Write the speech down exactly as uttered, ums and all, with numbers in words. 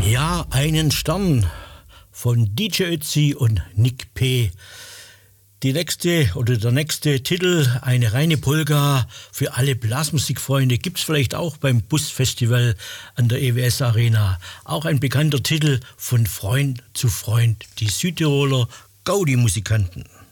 Ja, einen Stern von D J Ötzi und Nick P. Die nächste oder der nächste Titel, eine reine Polka für alle Blasmusikfreunde, gibt's vielleicht auch beim Busfestival an der E W S Arena. Auch ein bekannter Titel von Freund zu Freund, die Südtiroler Gaudi-Musikanten.